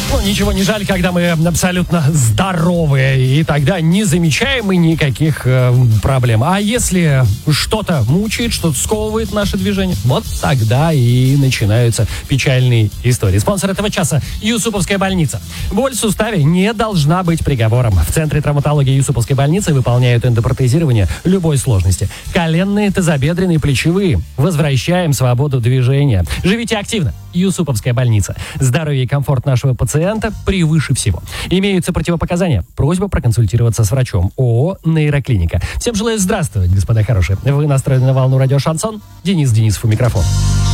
Ну, ничего не жаль, когда мы абсолютно здоровые, и тогда не замечаем мы никаких проблем. А если что-то мучает, что-то сковывает наше движение, вот тогда и начинаются печальные истории. Спонсор этого часа – Юсуповская больница. Боль в суставе не должна быть приговором. В Центре травматологии Юсуповской больницы выполняют эндопротезирование любой сложности. Коленные, тазобедренные, плечевые. Возвращаем свободу движения. Живите активно. Юсуповская больница. Здоровье и комфорт нашего пациента превыше всего. Имеются противопоказания. Просьба проконсультироваться с врачом. ООО «Нейроклиника». Всем желаю здравствовать, господа хорошие. Вы настроены на волну радио «Шансон». Денис Денисов у микрофона.